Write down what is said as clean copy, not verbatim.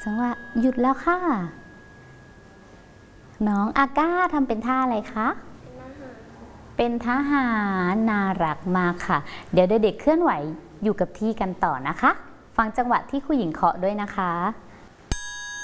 จังหวะหยุดแล้วค่ะน้องอาก้าทำเป็นท่าอะไรคะเป็นทหารน่ารักมากค่ะเดี๋ยวเด็กๆเคลื่อนไหวอยู่กับที่กันต่อนะคะฟังจังหวะที่ครูหญิงเคาะด้วยนะคะ